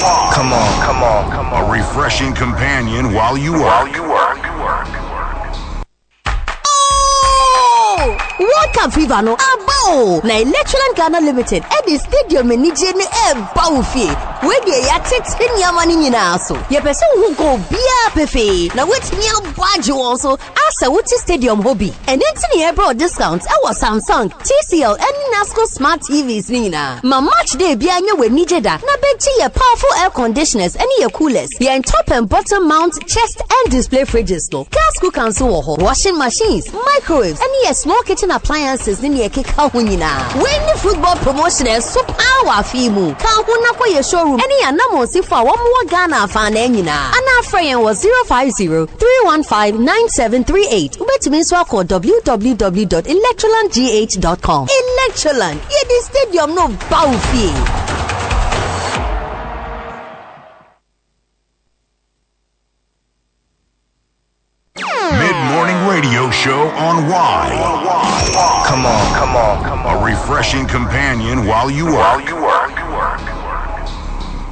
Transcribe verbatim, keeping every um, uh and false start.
Come on, come on, come on. A refreshing companion while you work. While you work. World Cup fever no abo na Electroland Ghana Limited at the stadium ni je ne e ba ofie we de ya tete nyama ni nyina so ye pese hu go bia pefe na wetimi abage won so asa wuti stadium hobby and enti ne e bro discount e was Samsung, T C L and Nasco smart T Vs ni nyina ma match day bia anya we ni je da na bechi ye powerful air conditioners and ye coolers ye in top and bottom mount chest and display fridges no gas cookers so ho washing machines microwaves and ye small kitchen appliances ni ye keka ho nyina when the football promotion is so power fimu ka ho na kwa ye showroom any anamo sifo a wo mo Ghana fa na nyina ana afrayen was zero five zero three one five nine seven three eight ubetumi so call w w w dot electroland g h dot com. Electroland ye the stadium no bawfie. Mid-morning radio show on Y. Come on, come on, come on. A refreshing companion while you work. While you